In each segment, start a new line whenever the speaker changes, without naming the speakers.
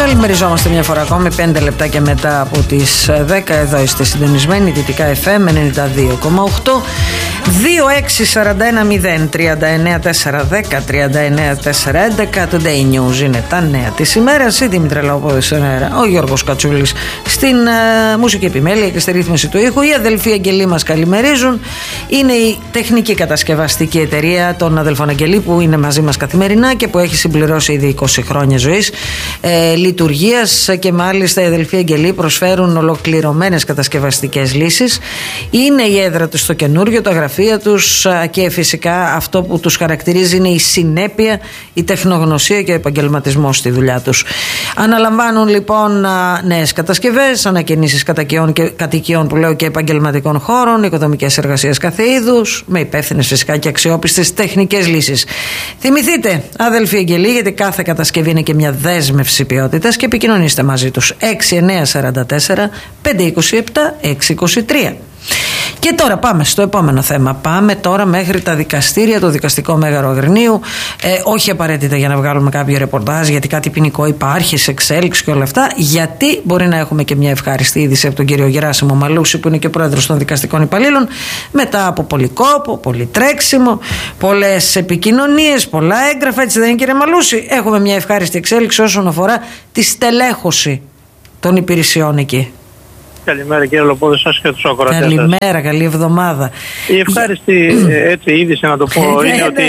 Καλημεριζόμαστε μια φορά ακόμη, 5 λεπτάκια μετά από τις 10. Εδώ είστε συντονισμένοι, Δυτικά FM 92,8. 2-6-41-0-39-4-10-39-4-11. Today News είναι τα νέα της ημέρας. Η Δήμητρα Λαοπόδη στον αέρα, ο Γιώργος Κατσούλης στην μουσική επιμέλεια και στη ρύθμιση του ήχου. Οι αδελφοί Αγγελοί μας καλημερίζουν. Είναι η τεχνική κατασκευαστική εταιρεία των αδελφών Αγγελοί που είναι μαζί μας καθημερινά και που έχει συμπληρώσει ήδη 20 χρόνια ζωής, λειτουργίας, και μάλιστα οι αδελφοί Αγγελοί προσφέρουν ολοκληρωμένες κατασκευαστικές λύσεις. Είναι η έδρα τους στο καινούριο, τα γραφεία τους, και φυσικά αυτό που τους χαρακτηρίζει είναι η συνέπεια, η τεχνογνωσία και ο επαγγελματισμός στη δουλειά τους. Αναλαμβάνουν λοιπόν νέες κατασκευές, ανακαινήσεις κατοικιών που λέω και επαγγελματικών χώρων, οικοδομικές εργασίες κάθε είδους, με υπεύθυνες φυσικά και αξιόπιστες τεχνικές λύσεις. Θυμηθείτε, αδελφοί Αγγελοί, γιατί κάθε κατασκευή είναι και μια δέσμευση ποιότητας, και επικοινωνήστε μαζί τους 6944 527 623. Και τώρα πάμε στο επόμενο θέμα. Πάμε τώρα μέχρι τα δικαστήρια, το δικαστικό μέγαρο Αγρινίου. Όχι απαραίτητα για να βγάλουμε κάποιο ρεπορτάζ, γιατί κάτι ποινικό υπάρχει σε εξέλιξη και όλα αυτά. Γιατί μπορεί να έχουμε και μια ευχάριστη είδηση από τον κύριο Γεράσιμο Μαλούση, που είναι και πρόεδρος των δικαστικών υπαλλήλων. Μετά από πολύ κόπο, πολύ τρέξιμο, πολλές επικοινωνίες, πολλά έγγραφα, έτσι δεν είναι, κύριε Μαλούση? Έχουμε μια ευχάριστη εξέλιξη όσον αφορά τη στελέχωση των υπηρεσιών εκεί.
Καλημέρα κύριε Λοπόδη, σας και τους ακροατές σας.
Καλημέρα, καλή εβδομάδα.
Η ευχάριστη έτσι είδηση να το πω είναι ότι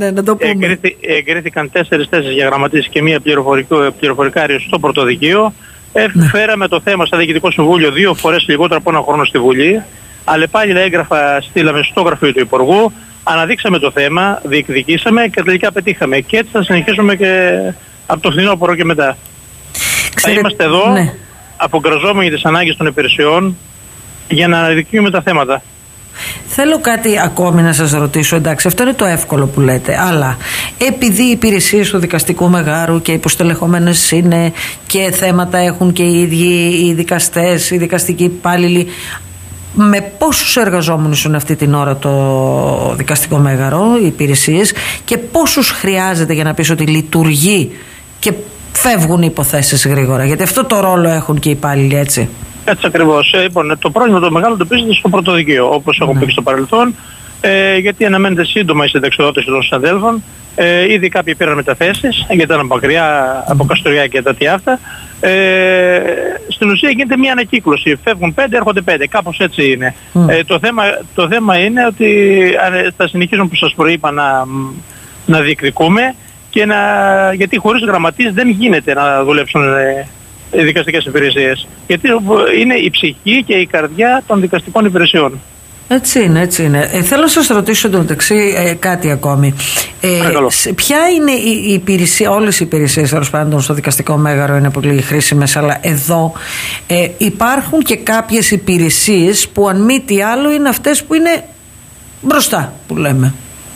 εγκρίθηκαν 4 θέσεις για γραμματείς και μία πληροφορικάριο στο πρωτοδικείο. Φέραμε το θέμα στο Διοικητικό Συμβούλιο 2 φορές λιγότερο από ένα χρόνο στη Βουλή. Αλλεπάλληλα έγγραφα στείλαμε στο γραφείο του Υπουργού. Αναδείξαμε το θέμα, διεκδικήσαμε και τελικά πετύχαμε. Και έτσι θα συνεχίσουμε και από το φθινόπωρο και μετά. Θα είμαστε εδώ. Ναι. Απογκραζόμενοι τις ανάγκες των υπηρεσιών για να αναδεικνύουμε τα θέματα.
Θέλω κάτι ακόμη να σας ρωτήσω. Εντάξει, αυτό είναι το εύκολο που λέτε, αλλά επειδή οι υπηρεσίες του δικαστικού μεγάρου και υποστελεχωμένες είναι και θέματα έχουν και οι ίδιοι οι δικαστές, οι δικαστικοί υπάλληλοι, με πόσους εργαζόμενους είναι αυτή την ώρα το δικαστικό μέγαρο, οι υπηρεσίες, και πόσους χρειάζεται για να πεις ότι λειτουργεί και φεύγουν οι υποθέσεις γρήγορα? Γιατί αυτό το ρόλο έχουν και οι υπάλληλοι, έτσι.
Έτσι ακριβώς. Λοιπόν, το πρόβλημα το μεγάλο το πίζεται στο πρωτοδικείο, όπως έχω πει και στο παρελθόν, γιατί αναμένεται σύντομα η συνταξιοδότηση των συναδέλφων. Ήδη κάποιοι πήραν μεταθέσεις, γιατί ήταν μακριά από Καστοριά και τα αυτά. Στην ουσία γίνεται μια ανακύκλωση. Φεύγουν 5, έρχονται 5. Κάπως έτσι είναι. Το θέμα είναι ότι θα συνεχίσουμε, που σας προείπα, να διεκδικούμε. Γιατί χωρίς γραμματείς δεν γίνεται να δουλέψουν οι δικαστικές υπηρεσίες. Γιατί είναι η ψυχή και η καρδιά των δικαστικών υπηρεσιών.
Έτσι είναι, έτσι είναι. Θέλω να σας ρωτήσω εντωμεταξύ κάτι ακόμη. Ποια είναι η υπηρεσία? Όλες οι υπηρεσίες τέλος πάντων στο δικαστικό μέγαρο είναι πολύ χρήσιμες, αλλά εδώ υπάρχουν και κάποιες υπηρεσίες που αν μη τι άλλο είναι αυτές που είναι μπροστά, που λέμε.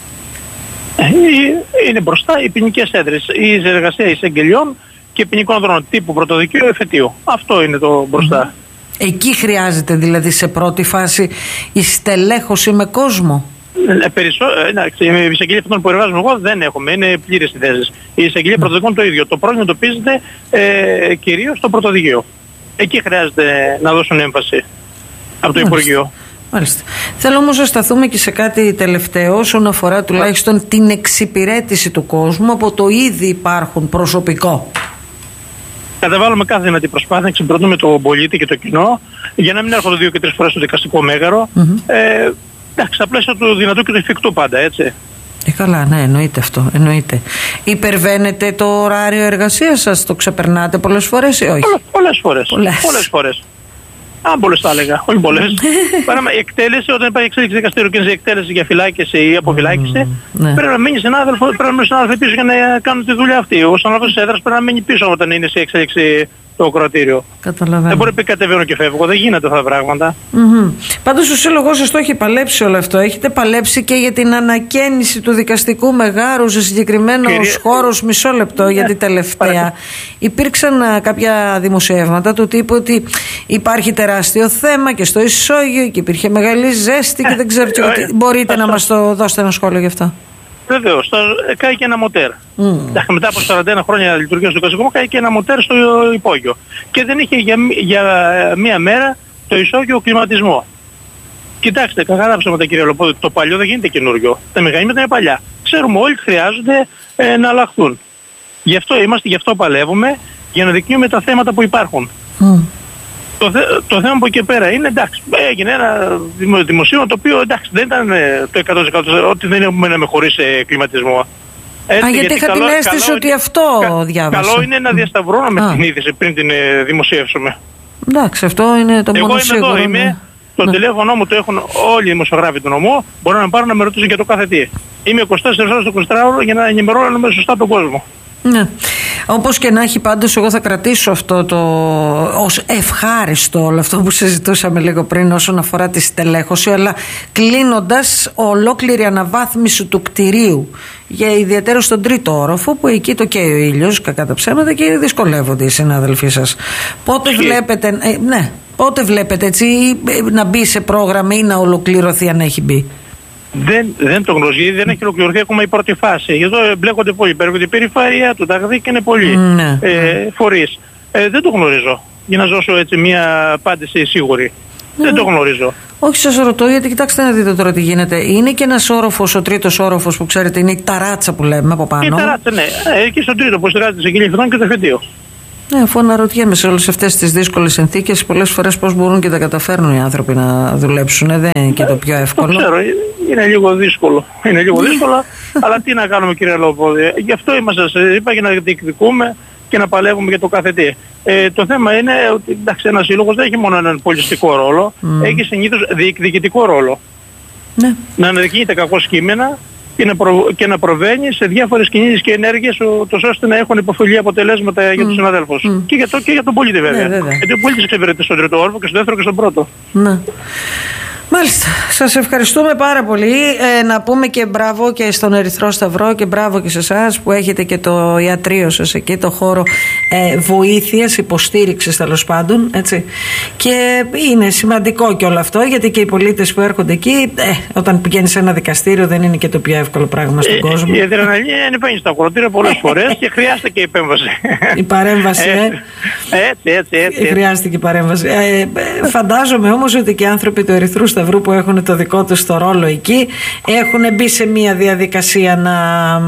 Είναι μπροστά οι ποινικές έδρες, η εργασία εισαγγελιών και ποινικών δρόμων τύπου πρωτοδικείου εφετείου. Αυτό είναι το μπροστά.
Εκεί χρειάζεται δηλαδή σε πρώτη φάση η στελέχωση με κόσμο.
Εντάξει, η εισαγγελία αυτών που εργάζομαι εγώ δεν έχουμε, είναι πλήρες οι θέσεις. Η εισαγγελία πρωτοδικών το ίδιο. Το πρόβλημα το πίζεται κυρίως στο πρωτοδικείο. Εκεί χρειάζεται να δώσουν έμφαση από το Υπουργείο.
Μάλιστα. Θέλω όμως να σταθούμε και σε κάτι τελευταίο όσον αφορά τουλάχιστον την εξυπηρέτηση του κόσμου από το ήδη υπάρχουν προσωπικό.
Καταβάλουμε κάθε δυνατή προσπάθεια να εξυπηρετούμε τον πολίτη και το κοινό για να μην έρχονται 2 και 3 φορές στο δικαστικό μέγαρο. Εντάξει, στα πλαίσια του δυνατού και του εφικτού πάντα, έτσι.
Καλά, ναι, εννοείται αυτό. Εννοείται. Υπερβαίνετε το ωράριο εργασίας σας, το ξεπερνάτε πολλές φορές ή όχι?
Πολλές φορές. Αν πολλές θα έλεγα, όχι πολλές. Παράμα η εκτέλεση, όταν υπάρχει εξέλιξη δικαστήριου και είναι εκτέλεση για φυλάκιση ή αποφυλάκιση, πρέπει να μείνει συνάδελφο πίσω για να κάνουν τη δουλειά αυτή. Ο συνάδελφος της έδρας πρέπει να μείνει πίσω όταν είναι σε εξέλιξη το κρατήριο.
Καταλαβαίνω.
Δεν μπορεί να πει κατεβαίνω και φεύγω, δεν γίνεται αυτά τα πράγματα.
Πάντως ο σύλλογός σας το έχει παλέψει όλο αυτό. Έχετε παλέψει και για την ανακαίνιση του δικαστικού μεγάρου σε συγκεκριμένους χώρους. Μισό λεπτό, γιατί τελευταία υπήρξαν κάποια δημοσιεύματα του τύπου ότι υπάρχει τεράστιο θέμα και στο Ισόγειο και υπήρχε μεγάλη ζέστη και δεν ξέρω τι. Μπορείτε να μας το δώσετε ένα σχόλιο γι' αυτό?
Βεβαίως, κάει και ένα μοτέρ. Μετά από 41 χρόνια λειτουργία στο Κασικό, κάει και ένα μοτέρ στο υπόγειο. Και δεν είχε για μία μέρα το ισόγειο κλιματισμό. Κοιτάξτε, καθαρά ψέματα κύριε Λοπόδη, το παλιό δεν γίνεται καινούριο. Τα μηχανήματα είναι παλιά. Ξέρουμε όλοι ότι χρειάζονται να αλλάχθουν. Γι' αυτό παλεύουμε, για να δεικνύουμε τα θέματα που υπάρχουν. Το θέμα από εκεί πέρα είναι, εντάξει, έγινε ένα δημοσίευμα το οποίο, εντάξει, δεν ήταν το 100% ότι δεν έχουμε χωρίς κλιματισμό.
Έτσι, γιατί είχα την αίσθηση ότι αυτό διάβασα.
Καλό είναι να διασταυρώνουμε την είδηση πριν την δημοσιεύσουμε.
Εντάξει, αυτό είναι το μόνο σίγουρο.
Εγώ είμαι, το τηλέφωνο μου το έχουν όλοι οι δημοσιογράφοι του νομού, μπορούν να πάρουν να με ρωτήσουν για το κάθε τι. Είμαι 24 ώρες το 24ωρο για να ενημερώνουμε σωστά τον κόσμο.
Ναι. Όπως και να έχει, πάντως εγώ θα κρατήσω αυτό ως ευχάριστο όλο αυτό που συζητούσαμε λίγο πριν όσον αφορά τη στελέχωση, αλλά κλείνοντας ολόκληρη αναβάθμιση του κτηρίου, για ιδιαίτερα στον τρίτο όροφο που εκεί το καίει ο ήλιος κακά τα ψέματα και δυσκολεύονται οι συνάδελφοί σας. Πότε βλέπετε, πότε βλέπετε έτσι να μπει σε πρόγραμμα ή να ολοκληρωθεί, αν έχει μπει?
Δεν το γνωρίζει, δεν έχει ολοκληρωθεί ακόμα η πρώτη φάση. Εδώ μπλέκονται πολλοί. Μπλέκονται η περιφέρεια, το ΤΑΓΔΙ και είναι πολλοί φορείς. Δεν το γνωρίζω. Για να δώσω έτσι μια απάντηση σίγουρη. Δεν το γνωρίζω.
Όχι, σας ρωτώ, γιατί κοιτάξτε να δείτε τώρα τι γίνεται. Είναι και ένας όροφος, ο τρίτος όροφος που ξέρετε, είναι η ταράτσα που λέμε από πάνω.
Η ταράτσα, ναι. Εκεί στον τρίτο που στηράζεται σε κυλιθρόν και το εφετείο.
Ναι, αφού αναρωτιέμαι σε όλες αυτές τις δύσκολες συνθήκες, πολλές φορές πώς μπορούν και τα καταφέρνουν οι άνθρωποι να δουλέψουν. Δεν είναι και το πιο εύκολο.
Το ξέρω, είναι λίγο δύσκολο. Είναι λίγο δύσκολο, αλλά τι να κάνουμε κύριε Λοπόδη. Γι' αυτό είμαστε, σας είπα, για να διεκδικούμε και να παλεύουμε για το κάθε τι. Το θέμα είναι ότι ένας σύλλογος δεν έχει μόνο έναν πολιτιστικό ρόλο, έχει συνήθως διεκδικητικό ρόλο. Ναι. Να αναδεικνύεται κακώς κείμενα και να προβαίνει σε διάφορες κινήσεις και ενέργειες ώστε να έχουν υποφελή αποτελέσματα για τους συναδέλφους. Και για τον πολίτη βέβαια. Γιατί ο πολίτης εξυπηρετεί στον τρίτο όροφο και στον δεύτερο και στον πρώτο. Ναι.
Μάλιστα. Σας ευχαριστούμε πάρα πολύ. Να πούμε και μπράβο και στον Ερυθρό Σταυρό και μπράβο και σε εσάς που έχετε και το ιατρείο σας εκεί, το χώρο βοήθειας, υποστήριξης τέλος πάντων. Έτσι. Και είναι σημαντικό και όλο αυτό, γιατί και οι πολίτες που έρχονται εκεί, όταν πηγαίνεις σε ένα δικαστήριο, δεν είναι και το πιο εύκολο πράγμα στον κόσμο.
Η αδρεναλίνη ανεβαίνει στα ακροατήρια πολλές φορές και χρειάζεται και η επέμβαση.
Η παρέμβαση,
Έτσι.
Χρειάζεται και η παρέμβαση. Φαντάζομαι όμως ότι και οι άνθρωποι του Ερυθρού Σταυρού που έχουν το δικό τους το ρόλο εκεί έχουν μπει σε μια διαδικασία να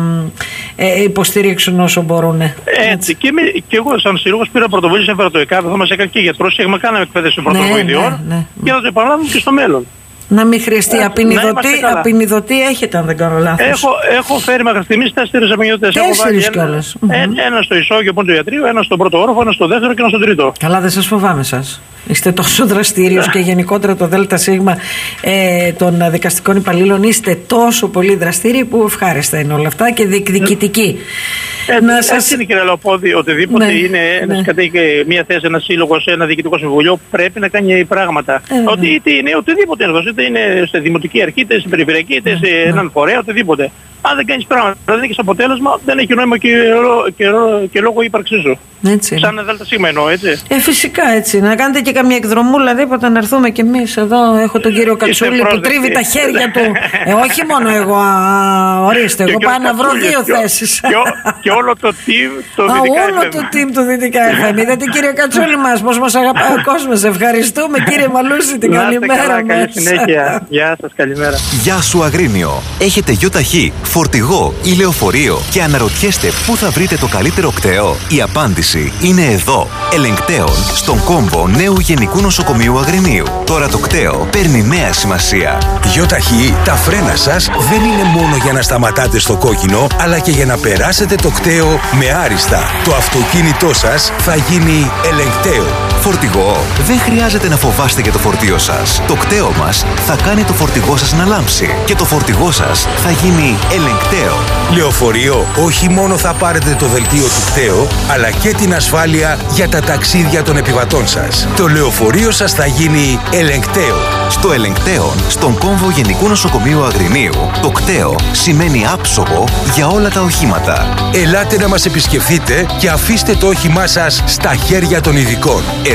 υποστηρίξουν όσο μπορούν.
Έτσι. Και εγώ σαν σύλλογος πήρα πρωτοβουλίες, έφερα το ΕΚΑΒ, θα μας έκανε και γιατρός και έχουμε κάνει εκπαίδευση πρωτοβοηδιών και θα το επαναλάβουμε και στο μέλλον.
Να μην χρειαστεί απεινιδωτή έχετε, αν δεν κάνω λάθος.
Έχω φέρει μέχρι στιγμής 4 απεινιδωτές.
4 κιόλας.
Ένα στο ισόγειο του ιατρείου, ένα στον πρώτο όροφο, ένα στο δεύτερο και ένα στον τρίτο.
Καλά, δεν σας φοβάμαι σας. Είστε τόσο δραστήριος και γενικότερα το ΔΣ των δικαστικών υπαλλήλων είστε τόσο πολύ δραστήριοι που ευχάριστα είναι όλα αυτά και διεκδικητικοί.
Έτσι είναι κύριε Λοπόδη, οτιδήποτε είναι ένας κατέχει μια θέση, ένα σύλλογο, ένα διοικητικό συμβουλίο πρέπει να κάνει πράγματα. Είτε είναι οτιδήποτε έργο, είτε είναι σε δημοτική αρχή, είτε σε περιφερειακή, είτε σε έναν φορέα, οτιδήποτε. Αν δεν κάνεις πράγματα, δεν έχεις αποτέλεσμα, δεν έχει νόημα και λόγο ύπαρξής σου.
Έτσι.
Σαν ΔΣ εννοώ, έτσι.
Φυσικά έτσι. Να κάνετε και καμία εκδρομούλα, τίποτα να έρθουμε κι εμείς εδώ. Έχω τον κύριο Κατσούλη που τρίβει τα χέρια του. Όχι μόνο εγώ, ορίστε, εγώ πάω να βρω 2 θέσεις.
Και όλο το team το Δυτικά FM.
Όλο το team του Δυτικά FM. Είδατε κύριε Κατσούλη μας, πώς μας αγαπάει ο κόσμος. Ευχαριστούμε κύριε Μαλούση, την καλημέρα μας.
Καλή συνέχεια. Γεια σας, καλημέρα.
Γεια σου Αγρίνιο. Έχετε ΙΟΤΑΧΗ, φορτηγό ή λεωφορείο και αναρωτιέστε πού θα βρείτε το καλύτερο κτέο? Η απάντηση είναι εδώ. Ελεγκτέων στον κόμβο νέου Γενικού Νοσοκομείου Αγρινίου. Τώρα το κτέο παίρνει νέα σημασία.
ΙΟΤΑΧΗ, τα φρένα σας δεν είναι μόνο για να σταματάτε στο κόκκινο, αλλά και για να περάσετε το κτέο με άριστα. Το αυτοκίνητό σας θα γίνει ελεγκτέο.
Φορτηγό. Δεν χρειάζεται να φοβάστε για το φορτίο σας. Το κτέο μας θα κάνει το φορτηγό σας να λάμψει και το φορτηγό σας θα γίνει ελεγκτέο.
Λεωφορείο, όχι μόνο θα πάρετε το δελτίο του κτέο, αλλά και την ασφάλεια για τα ταξίδια των επιβατών σας. Το λεωφορείο σας θα γίνει ελεγκτέο.
Στο ελεγκτέον, στον κόμβο Γενικού Νοσοκομείου Αγρινίου, το κτέο σημαίνει άψογο για όλα τα οχήματα.
Ελάτε να μας επισκεφθείτε και αφήστε το όχημά σας στα χέρια των ειδικών.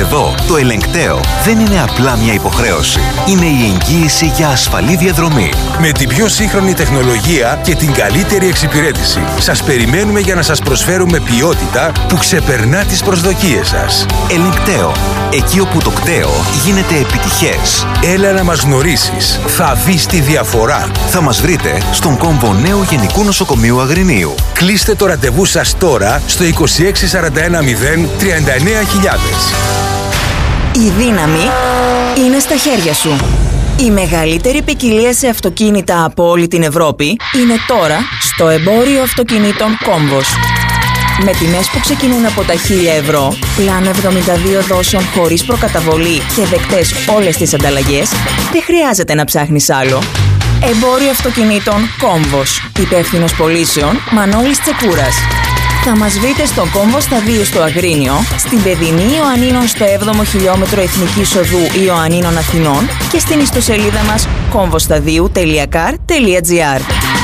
Εδώ το ελεγκταίο δεν είναι απλά μια υποχρέωση. Είναι η εγγύηση για ασφαλή διαδρομή.
Με την πιο σύγχρονη τεχνολογία και την καλύτερη εξυπηρέτηση. Σας περιμένουμε για να σας προσφέρουμε ποιότητα που ξεπερνά τις προσδοκίες σας.
Ελεγκταίο. Εκεί όπου το κταίο γίνεται επιτυχές.
Έλα να μας γνωρίσεις. Θα δεις τη διαφορά.
Θα μας βρείτε στον κόμβο Νέου Γενικού Νοσοκομείου Αγρινίου.
Κλείστε το ραντεβού σας τώρα στο 26410 39.000.
Η δύναμη είναι στα χέρια σου. Η μεγαλύτερη ποικιλία σε αυτοκίνητα από όλη την Ευρώπη είναι τώρα στο εμπόριο αυτοκινήτων Κόμβος. Με τιμές που ξεκινούν από τα 1.000 ευρώ, πλάνο 72 δόσεων χωρίς προκαταβολή και δεκτές όλες τις ανταλλαγές, δεν χρειάζεται να ψάχνεις άλλο. Εμπόριο αυτοκινήτων Κόμβος. Υπεύθυνος πωλήσεων Μανώλης Τσεκούρας. Θα μας βρείτε στο Κόμβο Σταδίου στο Αγρίνιο, στην Παιδινή Ιωαννίνων στο 7ο χιλιόμετρο Εθνικής Οδού Ιωαννίνων Αθηνών και στην ιστοσελίδα μας komvostadiu.car.gr.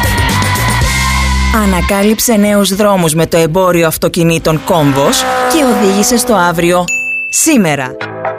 Ανακάλυψε νέους δρόμους με το εμπόριο αυτοκινήτων Κόμβος και οδήγησε στο αύριο σήμερα.